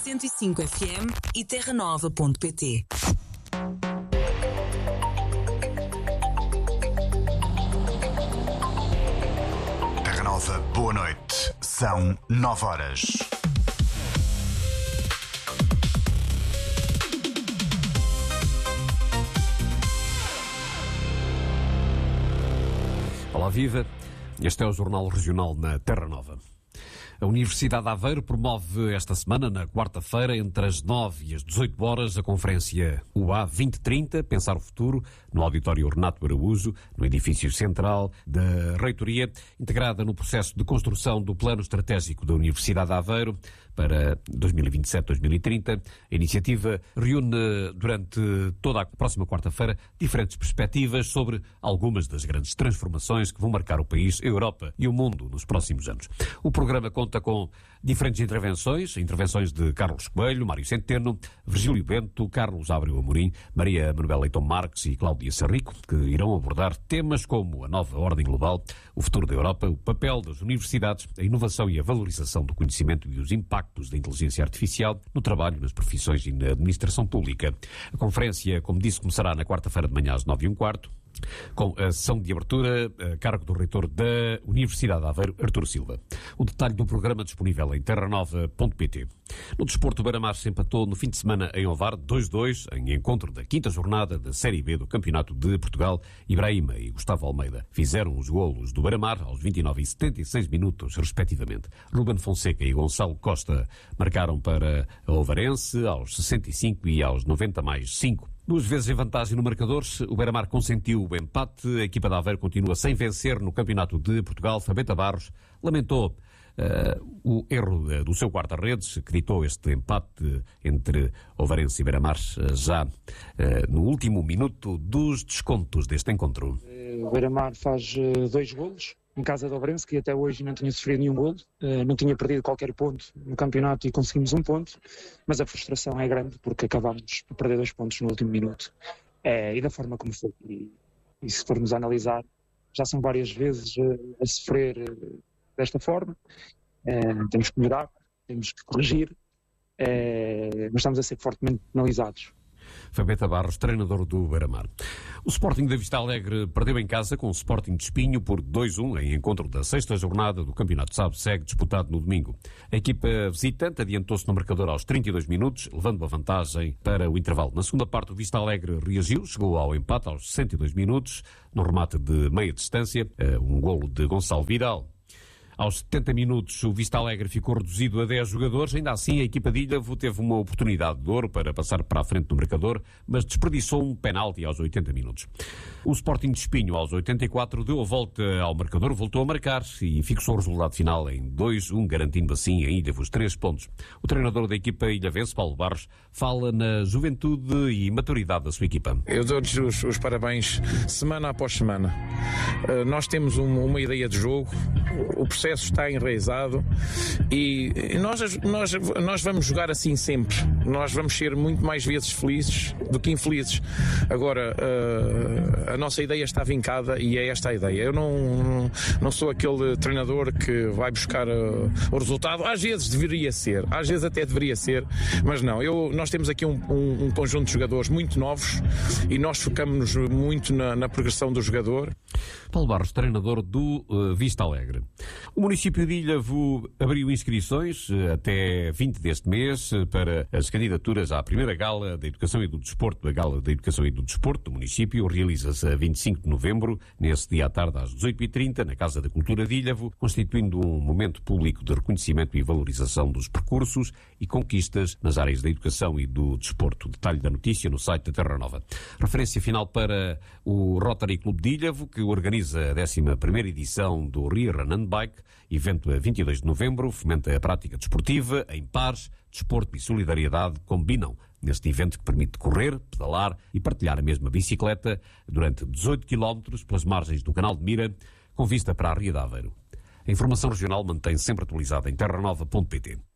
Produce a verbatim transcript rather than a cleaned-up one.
cento e cinco F M e terra nova ponto pt. Terra Nova, boa noite. São nove horas. Olá, viva! Este é o Jornal Regional na Terra Nova. A Universidade de Aveiro promove esta semana, na quarta-feira, entre as nove e as dezoito horas, a conferência U A vinte trinta, Pensar o Futuro, no auditório Renato Araújo, no edifício central da Reitoria, integrada no processo de construção do Plano Estratégico da Universidade de Aveiro para dois mil e vinte e sete a dois mil e trinta. A iniciativa reúne durante toda a próxima quarta-feira diferentes perspectivas sobre algumas das grandes transformações que vão marcar o país, a Europa e o mundo nos próximos anos. O programa conta com diferentes intervenções, intervenções de Carlos Coelho, Mário Centeno, Virgílio Bento, Carlos Abreu Amorim, Maria Manuel Leitão Marques e Cláudia Sarrico, que irão abordar temas como a nova ordem global, o futuro da Europa, o papel das universidades, a inovação e a valorização do conhecimento e os impactos da inteligência artificial no trabalho, nas profissões e na administração pública. A conferência, como disse, começará na quarta-feira de manhã às nove e um quarto, com a sessão de abertura a cargo do reitor da Universidade de Aveiro, Artur Silva. O detalhe do programa disponível em terra nova ponto pt. No desporto, o Beira-Mar se empatou no fim de semana em Ovar, dois a dois, em encontro da quinta jornada da Série B do Campeonato de Portugal. Ibrahima e Gustavo Almeida fizeram os golos do Beira-Mar aos vinte e nove e setenta e seis minutos, respectivamente. Ruben Fonseca e Gonçalo Costa marcaram para a Ovarense aos sessenta e cinco e aos noventa mais cinco. Duas vezes em vantagem no marcador, o Beira-Mar consentiu o empate. A equipa de Aveiro continua sem vencer no Campeonato de Portugal. Fabeta Barros lamentou uh, o erro uh, do seu guarda-redes, que ditou este empate entre Ovarense e Beira-Mar uh, já uh, no último minuto dos descontos deste encontro. O Beira-Mar faz uh, dois golos em casa de Ovarense, que até hoje não tinha sofrido nenhum golo, uh, não tinha perdido qualquer ponto no campeonato e conseguimos um ponto, mas a frustração é grande porque acabámos por perder dois pontos no último minuto, uh, e da forma como foi. E, e se formos a analisar, já são várias vezes uh, a sofrer uh, desta forma. Uh, temos que melhorar, temos que corrigir, uh, mas estamos a ser fortemente penalizados. Fabeta Barros, treinador do Beira-Mar. O Sporting da Vista Alegre perdeu em casa com o Sporting de Espinho por dois a um em encontro da sexta jornada do Campeonato Sab-Seg, disputado no domingo. A equipa visitante adiantou-se no marcador aos trinta e dois minutos, levando a vantagem para o intervalo. Na segunda parte, o Vista Alegre reagiu, chegou ao empate aos sessenta e dois minutos, no remate de meia distância, um golo de Gonçalo Vidal. Aos setenta minutos, o Vista Alegre ficou reduzido a dez jogadores. Ainda assim, a equipa de Ilhavo teve uma oportunidade de ouro para passar para a frente do marcador, mas desperdiçou um penalti aos oitenta minutos. O Sporting de Espinho, aos oitenta e quatro, deu a volta ao marcador, voltou a marcar e fixou o resultado final em dois a um, garantindo assim a Ilhavo os três pontos. O treinador da equipa ilhavense, Paulo Barros, fala na juventude e maturidade da sua equipa. Eu dou-lhes os, os parabéns semana após semana. Uh, nós temos um, uma ideia de jogo, o processo está enraizado e nós, nós, nós vamos jogar assim sempre. Nós vamos ser muito mais vezes felizes do que infelizes. Agora, uh, a nossa ideia está vincada e é esta a ideia. Eu não, não sou aquele treinador que vai buscar uh, o resultado. Às vezes deveria ser, às vezes até deveria ser, mas não. Eu, nós temos aqui um, um, um conjunto de jogadores muito novos e nós focamos-nos muito na, na progressão do jogador. Paulo Barros, treinador do uh, Vista Alegre. O município de Ilhavo abriu inscrições uh, até vinte deste mês uh, para as candidaturas à primeira Gala da Educação e do Desporto. A Gala da Educação e do Desporto do município realiza-se a vinte e cinco de novembro, nesse dia à tarde às dezoito e trinta, na Casa da Cultura de Ilhavo, constituindo um momento público de reconhecimento e valorização dos percursos e conquistas nas áreas da educação e do desporto. Detalhe da notícia no site da Terra Nova. Referência final para o Rotary Clube de Ilhavo, que organiza a décima primeira edição do Ria Run and Bike, evento a vinte e dois de novembro, fomenta a prática desportiva em pares, desporto e solidariedade combinam neste evento que permite correr, pedalar e partilhar a mesma bicicleta durante dezoito quilómetros pelas margens do Canal de Mira, com vista para a Ria de Aveiro. A informação regional mantém sempre atualizada em terra nova ponto pt.